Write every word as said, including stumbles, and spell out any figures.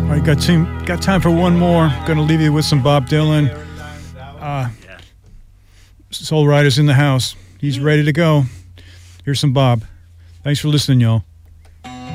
All right, got team, got time for one more. Going to leave you with some Bob Dylan. Uh, Soul Rider's in the house. He's ready to go. Here's some Bob. Thanks for listening, y'all.